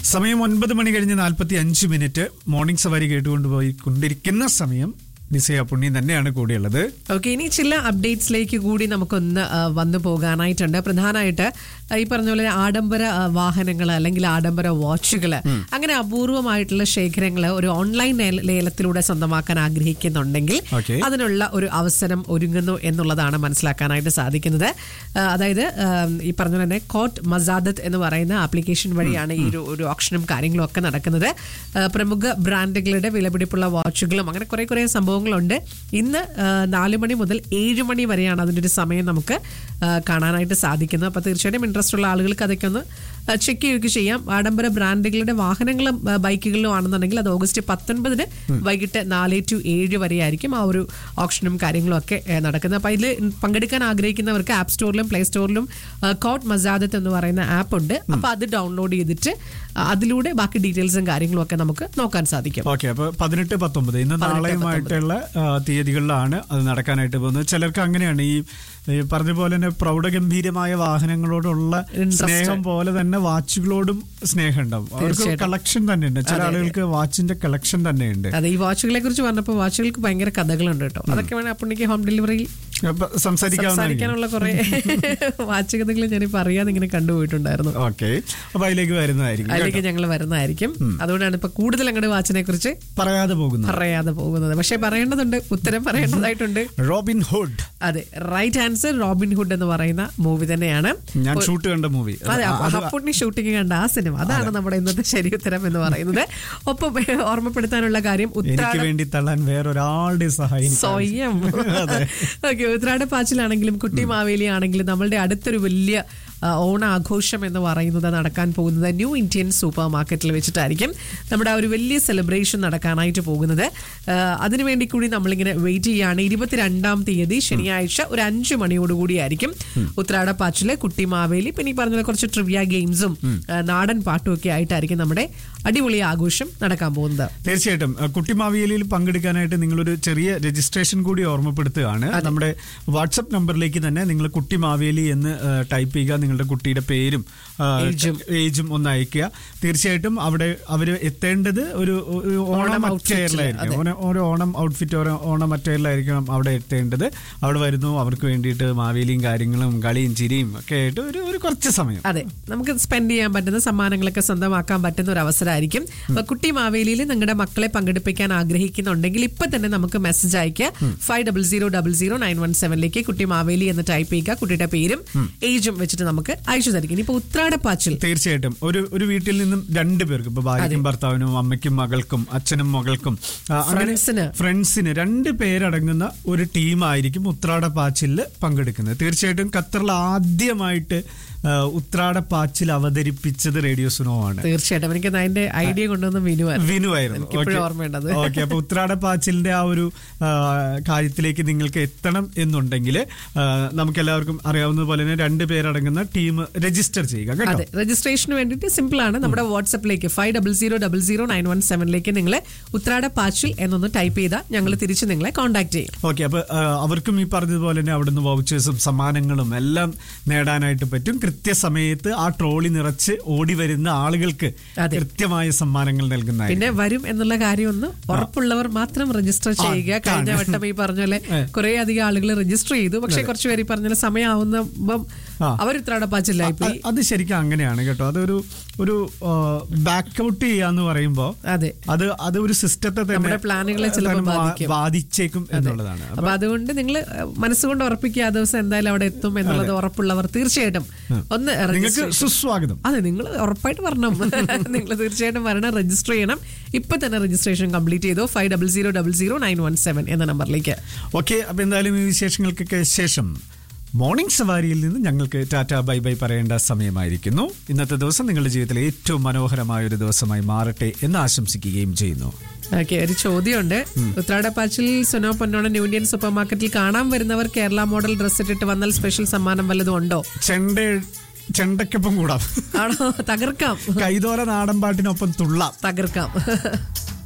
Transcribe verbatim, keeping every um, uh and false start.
സമയം ഒൻപത് മണി കഴിഞ്ഞ് നാൽപ്പത്തി അഞ്ച് മിനിറ്റ്. മോർണിംഗ് സവാരി കേട്ടുകൊണ്ടുപോയി കൊണ്ടിരിക്കുന്ന സമയം നിസയ പുണ്യം തന്നെയാണ് കൂടിയുള്ളത്. ഓക്കെ, ഇനി ചില അപ്ഡേറ്റ്സിലേക്ക് കൂടി നമുക്കൊന്ന് വന്നു പോകാനായിട്ടുണ്ട്. പ്രധാനമായിട്ട് ഈ പറഞ്ഞ പോലെ ആഡംബര വാഹനങ്ങൾ അല്ലെങ്കിൽ ആഡംബര വാച്ചുകൾ, അങ്ങനെ അപൂർവമായിട്ടുള്ള ശേഖരങ്ങൾ ഒരു ഓൺലൈൻ ലേലത്തിലൂടെ സ്വന്തമാക്കാൻ ആഗ്രഹിക്കുന്നുണ്ടെങ്കിൽ അതിനുള്ള ഒരു അവസരം ഒരുങ്ങുന്നു എന്നുള്ളതാണ് മനസ്സിലാക്കാനായിട്ട് സാധിക്കുന്നത്. അതായത് ഈ പറഞ്ഞ തന്നെ കോട്ട് മസാദത്ത് എന്ന് പറയുന്ന ആപ്ലിക്കേഷൻ വഴിയാണ് ഈ ഒരു ഒരു ഓപ്ഷനും കാര്യങ്ങളും ഒക്കെ നടക്കുന്നത്. പ്രമുഖ ബ്രാൻഡുകളുടെ വിലപിടിപ്പുള്ള വാച്ചുകളും അങ്ങനെ കുറെ കുറെ സംഭവങ്ങളുണ്ട്. ഇന്ന് നാല് മണി മുതൽ ഏഴ് മണി വരെയാണ് അതിൻ്റെ ഒരു സമയം നമുക്ക് കാണാനായിട്ട് സാധിക്കുന്നത്. അപ്പോൾ തീർച്ചയായിട്ടും ഇൻട്രസ്റ്റ് ഉള്ള ആളുകൾക്ക് അതൊക്കെ ഒന്ന് ചെക്ക് ചെയ്യുകയൊക്കെ ചെയ്യാം. ആഡംബര ബ്രാൻഡുകളുടെ വാഹനങ്ങളും ബൈക്കുകളിലും ആണെന്നുണ്ടെങ്കിൽ അത് ഓഗസ്റ്റ് പത്തൊൻപതിന് വൈകിട്ട് നാല് ടു ഏഴ് വരെ ആയിരിക്കും ആ ഒരു ഓപ്ഷനും കാര്യങ്ങളും ഒക്കെ നടക്കുന്നത്. അപ്പോൾ ഇതിൽ പങ്കെടുക്കാൻ ആഗ്രഹിക്കുന്നവർക്ക് ആപ്പ് സ്റ്റോറിലും പ്ലേ സ്റ്റോറിലും കോട്ട് മസാദത്ത് എന്ന് പറയുന്ന ആപ്പ് ഉണ്ട്. അപ്പോൾ അത് ഡൗൺലോഡ് ചെയ്തിട്ട് അതിലൂടെ ബാക്കി ഡീറ്റെയിൽസും കാര്യങ്ങളും ഒക്കെ നമുക്ക് നോക്കാൻ സാധിക്കും. ഓക്കെ, അപ്പോൾ പതിനെട്ട് പത്തൊമ്പത് ഇന്ന് നാളെയുമായിട്ടുള്ള തീയതികളിലാണ് അത് നടക്കാനായിട്ട് പോകുന്നത്. ചിലർക്ക് അങ്ങനെയാണ് ഈ പറഞ്ഞ പോലെ തന്നെ പ്രൗഢഗംഭീരമായ വാഹനങ്ങളോടുള്ള സ്നേഹം പോലെ തന്നെ വാച്ചുകളോടും സ്നേഹം ഉണ്ടാവും. അവർക്ക് കളക്ഷൻ തന്നെയുണ്ട്. ചില ആളുകൾക്ക് വാച്ചിന്റെ കളക്ഷൻ തന്നെയുണ്ട്. അതെ, ഈ വാച്ചുകളെ കുറിച്ച് പറഞ്ഞപ്പോൾ വാച്ചുകൾക്ക് ഭയങ്കര കഥകളുണ്ട് കേട്ടോ. അതൊക്കെ വേണം അപ്പുണ്ണിക്ക് ഹോം ഡെലിവറിയിൽ സംസാരിക്കാനുള്ള കുറെ വാച്ച് കഥകൾ ഞാനിപ്പോ അറിയാതെ ഇങ്ങനെ കണ്ടുപോയിട്ടുണ്ടായിരുന്നു. ഓക്കെ, അപ്പൊ അതിലേക്ക് വരുന്നതായിരിക്കും അതിലേക്ക് ഞങ്ങൾ വരുന്നതായിരിക്കും. അതുകൊണ്ടാണ് ഇപ്പൊ കൂടുതൽ അങ്ങോട്ട് വാച്ചിനെ കുറിച്ച് പറയാതെ പോകുന്നത് പറയാതെ പോകുന്നത് പക്ഷെ പറയേണ്ടതുണ്ട്, ഉത്തരം പറയേണ്ടതായിട്ടുണ്ട്. Robin hood. അതെ, റൈറ്റ് ആൻസർ റോബിൻ ഹുഡ് എന്ന് പറയുന്ന മൂവി തന്നെയാണ്. ഞാൻ ഷൂട്ട് കണ്ട മൂവി. അതെ, അപ്പുണ്ണി ഷൂട്ടിങ് കണ്ട ആ സിനിമ. അതാണ് നമ്മുടെ ഇന്നത്തെ ശരി ഉത്തരം എന്ന് പറയുന്നത്. ഒപ്പം ഓർമ്മപ്പെടുത്താനുള്ള കാര്യം, ഉത്തരക്ക് വേണ്ടി തള്ളാൻ വേറൊരാളുടെ സഹായം സ്വയം. ഓക്കെ, ഉത്രാടപ്പാച്ചിലാണെങ്കിലും കുട്ടി മാവേലി ആണെങ്കിലും നമ്മളുടെ അടുത്തൊരു വലിയ ഓണാഘോഷം എന്ന് പറയുന്നത് നടക്കാൻ പോകുന്നത് ന്യൂ ഇന്ത്യൻ സൂപ്പർ മാർക്കറ്റിൽ വെച്ചിട്ടായിരിക്കും. നമ്മുടെ ആ ഒരു വലിയ സെലിബ്രേഷൻ നടക്കാനായിട്ട് പോകുന്നത്. അതിനുവേണ്ടി കൂടി നമ്മളിങ്ങനെ വെയിറ്റ് ചെയ്യുകയാണ്. ഇരുപത്തിരണ്ടാം തീയതി ശനിയാഴ്ച ഒരു അഞ്ചു മണിയോടുകൂടിയായിരിക്കും ഉത്രാടപ്പാച്ചില് കുട്ടി മാവേലി, പിന്നെ ഈ പറഞ്ഞ കുറച്ച് ട്രിവിയ ഗെയിംസും നാടൻ പാട്ടും ഒക്കെ ആയിട്ടായിരിക്കും നമ്മുടെ അടിപൊളി ആഘോഷം നടക്കാൻ പോകുന്നത്. തീർച്ചയായിട്ടും കുട്ടി മാവേലിയിൽ പങ്കെടുക്കാനായിട്ട് നിങ്ങളൊരു ചെറിയ രജിസ്ട്രേഷൻ കൂടി ഓർമ്മപ്പെടുത്തുകയാണ്. നമ്മുടെ വാട്സപ്പ് നമ്പറിലേക്ക് തന്നെ നിങ്ങൾ കുട്ടി മാവേലി എന്ന് ടൈപ്പ് ചെയ്യുക. നിങ്ങളുടെ കുട്ടിയുടെ പേരും ഏജും ഒന്ന് അയക്കുക. തീർച്ചയായിട്ടും അവിടെ അവര് എത്തേണ്ടത് ഒരു ഓണം അറ്റയറിലായിരിക്കും. ഓരോ ഓണം ഔട്ട്ഫിറ്റ് ഓരോ ഓണം അറ്റയറിലായിരിക്കണം അവിടെ എത്തേണ്ടത്. അവിടെ വരുന്നു, അവർക്ക് വേണ്ടിയിട്ട് മാവേലിയും കാര്യങ്ങളും കളിയും ചിരിയും ഒക്കെ ആയിട്ട് ഒരു ഒരു കുറച്ച് സമയം അതെ നമുക്ക് സ്പെൻഡ് ചെയ്യാൻ പറ്റുന്ന സമ്മാനങ്ങളൊക്കെ സ്വന്തമാക്കാൻ പറ്റുന്ന ഒരു അവസരമായിരിക്കും. അപ്പൊ കുട്ടി മാവേലിയിൽ നിങ്ങളുടെ മക്കളെ പങ്കെടുപ്പിക്കാൻ ആഗ്രഹിക്കുന്നുണ്ടെങ്കിൽ ഇപ്പൊ തന്നെ നമുക്ക് മെസ്സേജ് അയക്കുക. Five double zero double zero nine one സെവനിലേക്ക് കുട്ടി മാവേലി എന്ന് ടൈപ്പ് ചെയ്യുക. കുട്ടിയുടെ പേരും ഏജും വെച്ചിട്ട് നമുക്ക് അയച്ചു തരിക. ഇനിയിപ്പോ ഉത്രാടപ്പാച്ചിൽ തീർച്ചയായിട്ടും ഒരു ഒരു വീട്ടിൽ നിന്നും രണ്ടു പേർക്ക്, ഇപ്പൊ ഭാര്യയ്ക്കും ഭർത്താവിനും അമ്മയ്ക്കും മകൾക്കും അച്ഛനും മകൾക്കും ഫ്രണ്ട്സിന് ഫ്രണ്ട്സിന് രണ്ട് പേരടങ്ങുന്ന ഒരു ടീമായിരിക്കും ഉത്രാടപ്പാച്ചിലിൽ പങ്കെടുക്കുന്നത്. തീർച്ചയായിട്ടും ഖത്തറിൽ ആദ്യമായിട്ട് ഉത്രാടപ്പാച്ചിൽ അവതരിപ്പിച്ചത് റേഡിയോ സുനോ ആണ്. തീർച്ചയായിട്ടും എനിക്ക് അതിന്റെ ഐഡിയ കൊണ്ടുവന്ന വിനുവായിരുന്നു വിനുവായിരുന്നു ഓർമ്മയുണ്ടത്. ഓക്കെ, അപ്പൊ ഉത്രാടപ്പാച്ചിലിന്റെ ആ ഒരു കാര്യത്തിലേക്ക് നിങ്ങൾക്ക് എത്തണം എന്നുണ്ടെങ്കിൽ നമുക്ക് എല്ലാവർക്കും അറിയാവുന്നത് പോലെ തന്നെ രണ്ട് പേരടങ്ങുന്ന ടീം രജിസ്റ്റർ ചെയ്യുക. അതെ, രജിസ്ട്രേഷന് വേണ്ടിയിട്ട് സിമ്പിൾ ആണ്. നമ്മുടെ വാട്സ്ആപ്പിലേക്ക് five double zero double zero nine one സെവനിലേക്ക് നിങ്ങൾ ഉത്രാടപ്പാച്ചിൽ എന്നൊന്ന് ടൈപ്പ് ചെയ്താൽ ഞങ്ങൾ തിരിച്ച് നിങ്ങളെ കോൺടാക്ട് ചെയ്യും. ഓക്കെ, അപ്പൊ അവർക്കും ഈ പറഞ്ഞതുപോലെ തന്നെ അവിടുന്ന് വൗച്ചേഴ്സും സമ്മാനങ്ങളും എല്ലാം നേടാനായിട്ട് പറ്റും. കൃത്യസമയത്ത് ആ ട്രോളി നിറച്ച് ഓടി വരുന്ന ആളുകൾക്ക് കൃത്യമായ സമ്മാനങ്ങൾ നൽകുന്ന. പിന്നെ വരും എന്നുള്ള കാര്യം ഒന്ന് ഉറപ്പുള്ളവർ മാത്രം രജിസ്റ്റർ ചെയ്യുക. കഴിഞ്ഞ വട്ടം ഈ പറഞ്ഞ പോലെ കുറെ അധികം ആളുകൾ രജിസ്റ്റർ ചെയ്തു, പക്ഷെ കുറച്ച് പേര് ഈ പറഞ്ഞ സമയമാവുമ്പം അവർ ഉത്രാടപ്പാച്ചിലായി പോയി. അത് ശരിക്കും അങ്ങനെയാണ് കേട്ടോ. അതൊരു ഒരു ബാക്ക് ഔട്ട് ചെയ്യാന്ന് പറയുമ്പോ അതെ അത് അത് ഒരു സിസ്റ്റത്തെ തന്നെ പ്ലാനുകളെ ചിലപ്പോൾ ബാധിച്ചേക്കും എന്നുള്ളതാണ്. അപ്പൊ അതുകൊണ്ട് നിങ്ങൾ മനസ്സുകൊണ്ട് ഉറപ്പിക്കുക ആ ദിവസം എന്തായാലും അവിടെ എത്തും എന്നുള്ളത് ഉറപ്പുള്ളവർ തീർച്ചയായിട്ടും ഒന്ന് നിങ്ങൾക്ക് സുസ്വാഗതം. അതെ, നിങ്ങൾ ഉറപ്പായിട്ട് വരണം. നിങ്ങൾ തീർച്ചയായിട്ടും വരണം, രജിസ്റ്റർ ചെയ്യണം. ഇപ്പൊ തന്നെ രജിസ്ട്രേഷൻ കംപ്ലീറ്റ് ചെയ്തോ. Five double zero double zero nine one seven എന്ന നമ്പറിലേക്ക്. ഓക്കെ, അപ്പൊ എന്തായാലും ഈ വിശേഷങ്ങൾക്കൊക്കെ ശേഷം മോർണിംഗ് സവാരിയിൽ നിന്ന് ഞങ്ങൾക്ക് ടാറ്റ ബൈ ബൈ പറയേണ്ട സമയമായിരിക്കുന്നു. ഇന്നത്തെ ദിവസം നിങ്ങളുടെ ജീവിതത്തിലെ ഏറ്റവും മനോഹരമായ ഒരു ദിവസമായി മാറട്ടെ എന്ന് ആശംസിക്കുകയും ചെയ്യുന്നു. ഓക്കെ, ഒരു ചോദ്യമുണ്ട്. ഉത്രാടപ്പാച്ചിൽ സുനോ പൊന്നോണ ന്യൂ ഇന്ത്യൻ സൂപ്പർ മാർക്കറ്റിൽ കാണാൻ വരുന്നവർ കേരള മോഡൽ ഡ്രസ് ഇട്ടിട്ട് വന്നാൽ സ്പെഷ്യൽ സമ്മാനം വല്ലതും ഉണ്ടോ? ചെണ്ട ചെണ്ടയ്ക്കൊപ്പം കൂടാം, ആണോ? തകർക്കാം. കൈതോര നാടൻ പാട്ടിനൊപ്പം തുള്ളാം, തകർക്കാം.